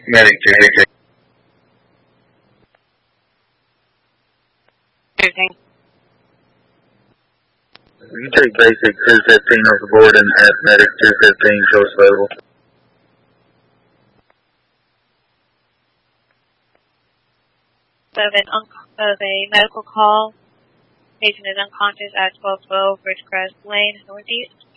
Medic 2. You can take basic 215 off the board and have medic 215 show stable. Of a medical call. Patient is unconscious at 1212 Ridgecrest Lane, Northeast.